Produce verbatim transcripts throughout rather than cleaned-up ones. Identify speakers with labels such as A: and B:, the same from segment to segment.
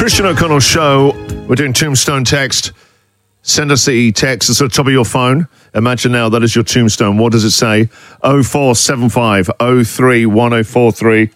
A: Christian O'Connell Show. We're doing Tombstone Text. Send us the text. It's at the top of your phone. Imagine now that is your tombstone. What does it say? oh four seven five oh three one oh four three.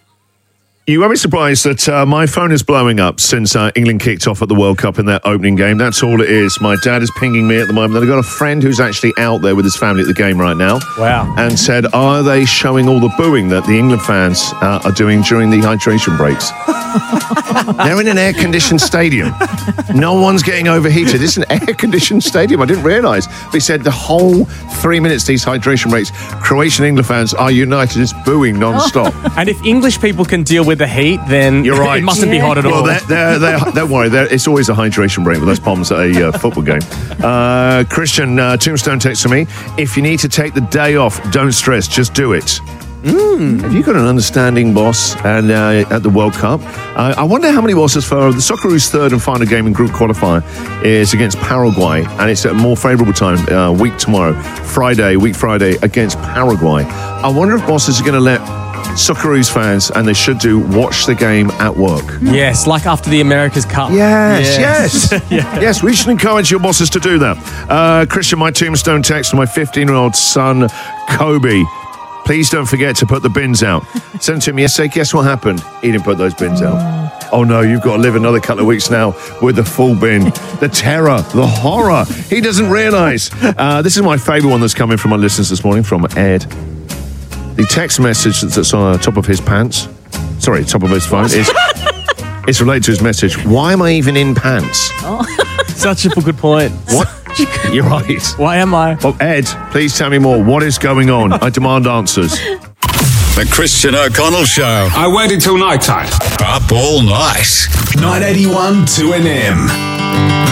A: You won't be surprised that uh, my phone is blowing up since uh, England kicked off at the World Cup in their opening game. That's all it is. My dad is pinging me at the moment. I've got a friend who's actually out there with his family at the game right now.
B: Wow.
A: And said, are they showing all the booing that the England fans uh, are doing during the hydration breaks? They're in an air-conditioned stadium. No one's getting overheated. It's an air-conditioned stadium. I didn't realise. But he said the whole three minutes, these hydration breaks, Croatian England fans are united. It's booing non-stop.
B: And if English people can deal with the heat, then
A: You're right.
B: it mustn't
C: Yeah.
B: be hot at
A: Well,
B: all.
A: they're, they're, they're, don't worry. They're, it's always a hydration break with those bombs at a uh, football game. Uh, Christian, uh, Tombstone texts to me, if you need to take the day off, don't stress, just do it. Mm. Have you got an understanding boss and, uh, at the World Cup? Uh, I wonder how many bosses for the Socceroos' third and final game in group qualifier is against Paraguay, and it's at a more favourable time, uh, week tomorrow, Friday, week Friday, against Paraguay. I wonder if bosses are going to let Socceroos fans, and they should do, watch the game at work.
B: Yes, like after the America's Cup.
A: Yes,
B: Yes.
A: yes.
B: Yeah.
A: Yes, we should encourage your bosses to do that. Uh, Christian, my tombstone text to my fifteen-year-old son, Kobe. Please don't forget to put the bins out. Sent it to me yesterday. Guess what happened? He didn't put those bins out. Oh no, you've got to live another couple of weeks now with the full bin. The terror, the horror. He doesn't realise. Uh, this is my favourite one that's coming from our listeners this morning, from Ed. The text message that's on the top of his pants, sorry, top of his phone, is it's related to his message. Why am I even in pants?
B: Such a good point.
A: What? You're right.
B: Why am I?
A: Well, Ed, please tell me more. What is going on? I demand answers.
D: The Christian O'Connell Show.
E: I waited till night time.
D: Up all night.
E: nine eighty-one two N M.